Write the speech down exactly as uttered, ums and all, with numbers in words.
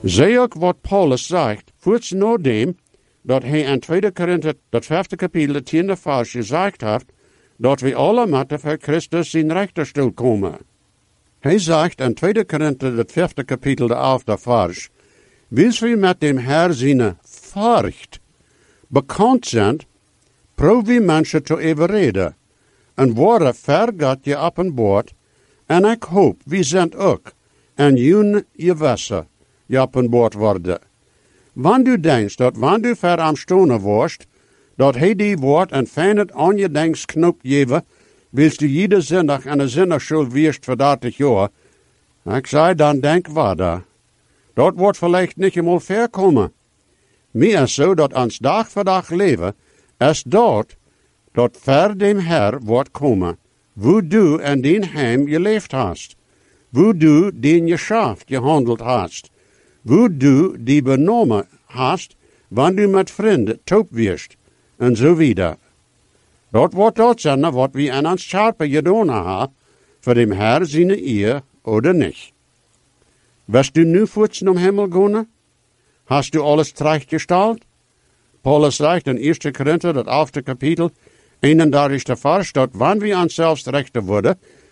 Zie ook wat Paulus zegt, voorts na dem, dat hij in tweede Korinther, dat vijfde kapitel, het tiende vers gezegd heeft, dat we alle moeten voor Christus zijn rechterstoel komen. Hij zegt in tweede Korinther, het vijfde kapitel, de elfde vers, wils we met dem Herr zijn furcht bekend zijn, proef we mensen te overreden, en worden ver God je op een boord, en ik hoop, we zijn ook, en jun je wessen, je op een boord worden. Wanneer du denkt dat wanneer du ver am stonen worst, dat hij die woord en fijn het aan je denksknop geven, wilst du jede zinnig en een zinnig wierst voor dertig jaar, ik zei dan denk waarder. Dat wordt vielleicht niet eenmaal ver komen. Meer is zo dat ons dag voor dag leven, is dat, dat ver dem Herr wordt komen, wo du in den heim geleefd hast, wo du den geschaft gehandeld hast, wo du die benomen hast, wanneer du met vrienden taub wirst, en zo wieder. Dat wordt dat zijn wat we in ons scherpe gedaan hebben, voor dem Herr zijn eer oder niet. Wirst du nu voets om Himmel gaan? Hast du alles terechtgesteld? Paulus zegt in eerste Korinther, dat elfde kapitel, eenendertigste vers, dat wanneer we onszelfs rechter worden,